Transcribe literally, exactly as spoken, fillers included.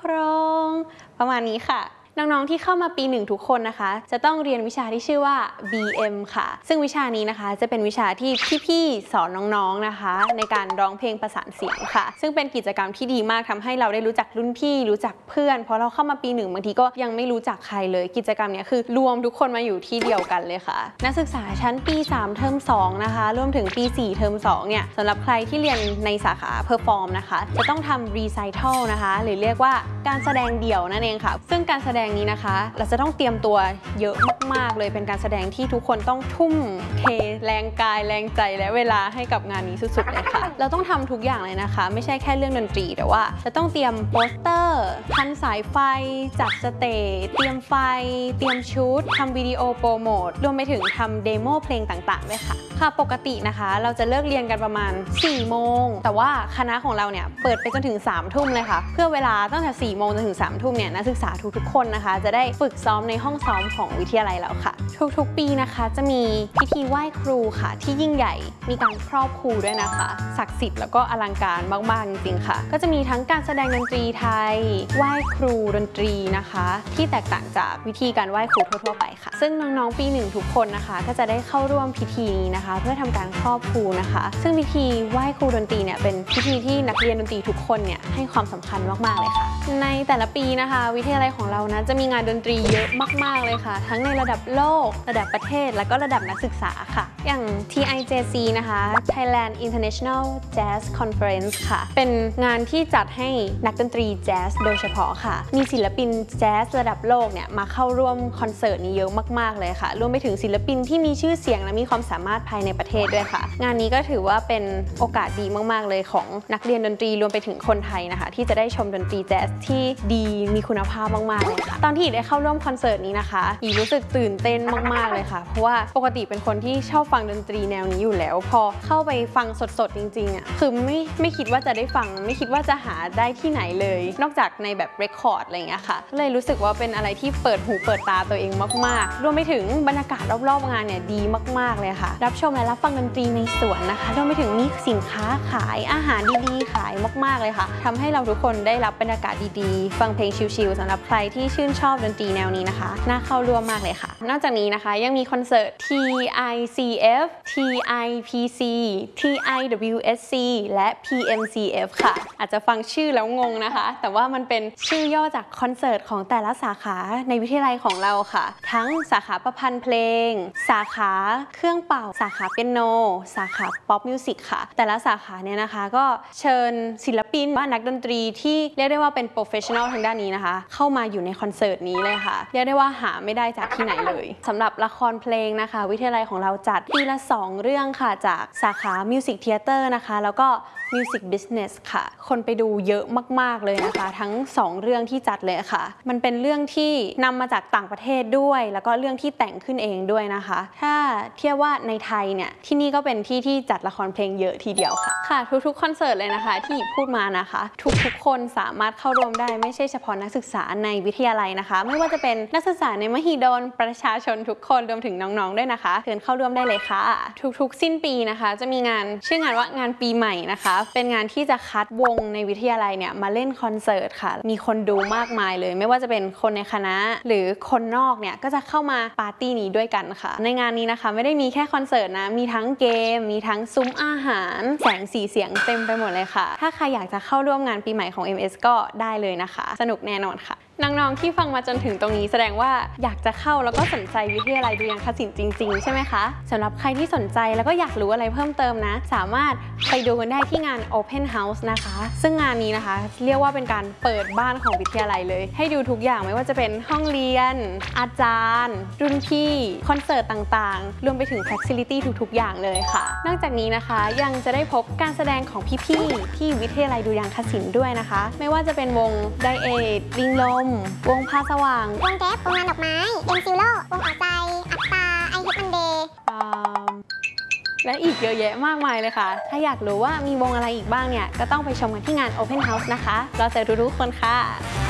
ครองประมาณนี้ค่ะน้องๆที่เข้ามาปีหนึ่งทุกคนนะคะจะต้องเรียนวิชาที่ชื่อว่า บี เอ็ม ค่ะซึ่งวิชานี้นะคะจะเป็นวิชาที่พี่ๆสอนน้องๆนะคะในการร้องเพลงประสานเสียงค่ะซึ่งเป็นกิจกรรมที่ดีมากทำให้เราได้รู้จักรุ่นพี่รู้จักเพื่อนเพราะเราเข้ามาปีหนึ่งบางทีก็ยังไม่รู้จักใครเลยกิจกรรมนี้คือรวมทุกคนมาอยู่ที่เดียวกันเลยค่ะนักศึกษาชั้นปีสามเทอมสองนะคะรวมถึงปีสี่เทอมสองเนี่ยสำหรับใครที่เรียนในสาขาเพอร์ฟอร์มนะคะจะต้องทำรีไซเคิลนะคะหรือเรียกว่าการแสดงเดี่ยวนั่นเองค่ะซึ่งการแสดงนี้นะคะเราจะต้องเตรียมตัวเยอะมากๆเลยเป็นการแสดงที่ทุกคนต้องทุ่มเทแรงกายแรงใจและเวลาให้กับงานนี้สุดๆเลยค่ะเราต้องทำทุกอย่างเลยนะคะไม่ใช่แค่เรื่องดนตรีแต่ว่าจะต้องเตรียมโปสเตอร์พันสายไฟจัดสเตจเตรียมไฟเตรียมชุดทำวิดีโอโปรโมทรวมไปถึงทำเดโมเพลงต่างๆด้วยค่ะค่ะปกตินะคะเราจะเลิกเรียนกันประมาณสี่โมงแต่ว่าคณะของเราเนี่ยเปิดไปจนถึงสามทุ่มเลยค่ะเพื่อเวลาตั้งแต่สี่โมงจนถึงสามทุ่มเนี่ยนักศึกษาทุกๆคนนะคะจะได้ฝึกซ้อมในห้องซ้อมของวิทยาลัยเราค่ะทุกๆปีนะคะจะมีพิธีไหว้ครูค่ะที่ยิ่งใหญ่มีการครอบครูด้วยนะคะศักดิ์สิทธิ์แล้วก็อลังการมากๆจริงๆค่ะก็จะมีทั้งการแสดงดนตรีไทยไหว้ครูดนตรีนะคะที่แตกต่างจากวิธีการไหว้ครูทั่วๆไปค่ะซึ่งน้องๆปีหนึ่งทุกคนนะคะก็จะได้เข้าร่วมพิธีนี้นะคะเพื่อทำการครอบครูนะคะซึ่งพิธีไหว้ครูดนตรีเนี่ยเป็นพิธีที่นักเรียนดนตรีทุกคนเนี่ยให้ความสำคัญมากๆเลยค่ะในแต่ละปีนะคะวิทยาลัยของเรานะจะมีงานดนตรีเยอะมากๆเลยค่ะทั้งในระดับโลกระดับประเทศและก็ระดับนักศึกษาค่ะอย่าง ที ไอ เจ ซี นะคะ Thailand International Jazz Conference ค่ะเป็นงานที่จัดให้นักดนตรีแจ๊สโดยเฉพาะค่ะมีศิลปินแจ๊สระดับโลกเนี่ยมาเข้าร่วมคอนเสิร์ตนี้เยอะมากๆเลยค่ะรวมไปถึงศิลปินที่มีชื่อเสียงและมีความสามารถภายในประเทศด้วยค่ะงานนี้ก็ถือว่าเป็นโอกาสดีมากๆเลยของนักเรียนดนตรีรวมไปถึงคนไทยนะคะที่จะได้ชมดนตรีแจ๊สที่ดีมีคุณภาพมากๆเลยค่ะตอนที่ได้เข้าร่วมคอนเสิร์ตนี้นะคะอีรู้สึกตื่นเต้นมากๆเลยค่ะเพราะว่าปกติเป็นคนที่ชอบฟังดนตรีแนวนี้อยู่แล้วพอเข้าไปฟังสดๆจริงๆอ่ะคือไม่ไม่คิดว่าจะได้ฟังไม่คิดว่าจะหาได้ที่ไหนเลยนอกจากในแบบเรคคอร์ดอะไรอย่างเงี้ยค่ะเลยรู้สึกว่าเป็นอะไรที่เปิดหูเปิดตาตัวเองมากๆรวมไปถึงบรรยากาศรอบๆงานเนี่ยดีมากๆเลยค่ะรับชมและรับฟังดนตรีในสวนนะคะรวมไปถึงมีสินค้าขายอาหารดีๆขายมากๆเลยค่ะทำให้เราทุกคนได้รับบรรยากาศดีๆฟังเพลงชิลๆสำหรับใครที่ชื่นชอบดนตรีแนวนี้นะคะน่าเข้าร่วมมากเลยค่ะนอกจากนี้นะคะยังมีคอนเสิร์ต ที ไอ ซี เอฟ ที ไอ พี ซี ที ไอ ดับเบิลยู เอส ซี และ พี เอ็ม ซี เอฟ ค่ะอาจจะฟังชื่อแล้วงงนะคะแต่ว่ามันเป็นชื่อย่อจากคอนเสิร์ตของแต่ละสาขาในวิทยาลัยของเราค่ะทั้งสาขาประพันธ์เพลงสาขาเครื่องเป่าสาขาเปียโนสาขาป๊อปมิวสิกค่ะแต่ละสาขาเนี่ยนะคะก็เชิญศิลปินว่านักดนตรีที่เรียกได้ว่าเป็นโปรเฟชชั่นอลทางด้านนี้นะคะเข้ามาอยู่ในคอนเสิร์ตนี้เลยค่ะเรียกได้ว่าหาไม่ได้จากที่ไหนเลยสำหรับละครเพลงนะคะวิทยาลัยของเราจัดปีละสองเรื่องค่ะจากสาขามิวสิกเทเตอร์นะคะแล้วก็Music Business ค่ะคนไปดูเยอะมากๆเลยนะคะทั้งสองเรื่องที่จัดเลยค่ะมันเป็นเรื่องที่นำมาจากต่างประเทศด้วยแล้วก็เรื่องที่แต่งขึ้นเองด้วยนะคะถ้าเทียบว่าในไทยเนี่ยที่นี่ก็เป็นที่ที่จัดละครเพลงเยอะทีเดียวค่ะค่ะทุกๆคอนเสิร์ตเลยนะคะที่พูดมานะคะทุกๆคนสามารถเข้าร่วมได้ไม่ใช่เฉพาะนักศึกษาในวิทยาลัยนะคะไม่ว่าจะเป็นนักศึกษาในมหิดลประชาชนทุกคนรวมถึงน้องๆด้วยนะคะเชิญเข้าร่วมได้เลยค่ะทุกๆสิ้นปีนะคะจะมีงานชื่องานว่างานปีใหม่นะคะเป็นงานที่จะคัดวงในวิทยาลัยเนี่ยมาเล่นคอนเสิร์ตค่ะมีคนดูมากมายเลยไม่ว่าจะเป็นคนในคณะหรือคนนอกเนี่ยก็จะเข้ามาปาร์ตี้นี้ด้วยกันค่ะในงานนี้นะคะไม่ได้มีแค่คอนเสิร์ตนะมีทั้งเกมมีทั้งซุ้มอาหารแสงสีเสียงเต็มไปหมดเลยค่ะถ้าใครอยากจะเข้าร่วมงานปีใหม่ของ เอ็ม เอส ก็ได้เลยนะคะสนุกแน่นอนค่ะน้องๆที่ฟังมาจนถึงตรงนี้แสดงว่าอยากจะเข้าแล้วก็สนใจวิทยาลัยดุริยางคศิลป์จริงๆใช่ไหมคะสำหรับใครที่สนใจแล้วก็อยากรู้อะไรเพิ่มเติมนะสามารถไปดูกันได้ที่งาน Open House นะคะซึ่งงานนี้นะคะเรียกว่าเป็นการเปิดบ้านของวิทยาลัยเลยให้ดูทุกอย่างไม่ว่าจะเป็นห้องเรียนอาจารย์รุ่นพี่คอนเสิร์ตต่างๆรวมไปถึง Facility ทุกๆอย่างเลยค่ะนอกจากนี้นะคะยังจะได้พบการแสดงของพี่ๆที่วิทยาลัยดุริยางคศิลป์ด้วยนะคะไม่ว่าจะเป็นวงไดเอทลิงลมวงพาสว่างวงแก๊ปวงงานดอกไม้เอ็มซิลโลวงออกใจอัตตาไอฮิตมันเดย์และอีกเยอะแยะมากมายเลยค่ะถ้าอยากรู้ว่ามีวงอะไรอีกบ้างเนี่ยก็ต้องไปชมกันที่งาน Open House นะคะเราจะรู้ๆคนค่ะ